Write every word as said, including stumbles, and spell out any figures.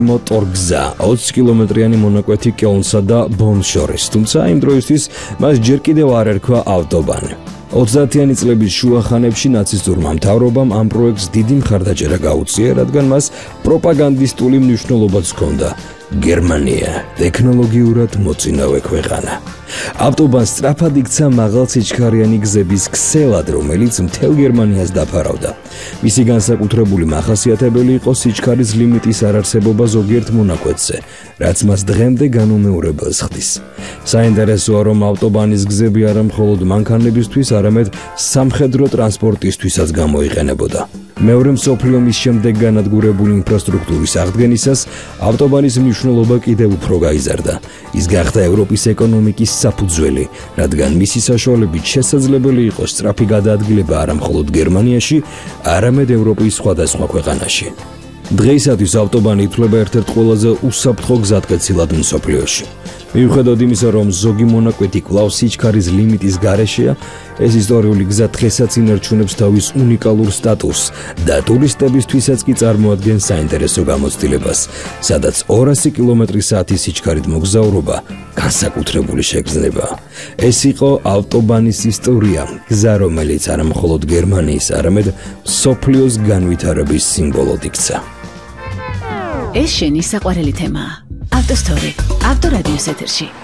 მოტორგზა ოცი კილომეტრიანი მონაკვეთი კელნსა და ბონს შორის, თუმცა იმ დროისთვის მას ჯერ კიდევ არ ერქვა ავტობანი. ოცდაათიანი წლების შუა ხანებში ნაცისტურმა მთავრობამ ამ პროექტს დიდი მხარდაჭერა გაუწია, რადგან მას პროპაგანდისტული მნიშვნელობაც ჰქონდა. გერმანია ტექნოლოგიურად მოწინავე ქვეყანა. ავტობანს სწრაფად იქცა მაღალსიჩქარიანი გზების ქსელად, რომელიც მთელ გერმანიას დაფარავდა. მისი განსაკუთრებული მახასიათებელი იყო სიჩქარის ლიმიტის არარსებობა ზოგიერთ მონაკვეთზე, რაც მას დღემდე განუმეორებელს ხდის. საინტერესოა, რომ ავტობანის გზები არა მხოლოდ მანქანებისთვის, არამედ სამხედრო ტრანსპორტისთვისაც გამოიყენებოდა. მეორე მსოფლიო ომის შემდეგ განადგურებული ინფრასტრუქტურის აღდგენისას ავტობანის მნიშვნელობა კიდევ უფრო გაიზარდა. ის გახდა ევროპის ეკონომიკის საფუძველი, რადგან მისი საშუალებით შესაძლებელი იყო სწრაფი გადაადგილება არა მხოლოდ გერმანიაში, არამედ ევროპის სხვადასხვა ქვეყანაში. დღეისათვის ავტობანი ითვლება ერთ-ერთ ყველაზე უსაფრთხო გზატკეცილად მსოფლიოში. მიუხედავად იმისა, რომ ზოგი მონაკვეთი კვლავ სიჩქარის ლიმიტის გარეშეა, ეს ისტორიული გზა დღესაც ინარჩუნებს თავის უნიკალურ სტატუსს და ტურისტებისთვისაც კი წარმოადგენს საინტერესო გამოცდილებას, სადაც ორასი კილომეტრის საათის სიჩქარით მოგზაურობა განსაკუთრებული შეგრძნებაა. ეს იყო ავტობანის ისტორია, გზა, რომელიც არა მხოლოდ გერმანიის, არამედ მსოფლიოს განვითარების სიმბოლოდ იქცა. ეს შენი საყვარელი თემაა. ავტოსტორი, ავტორადიოს ეთერში.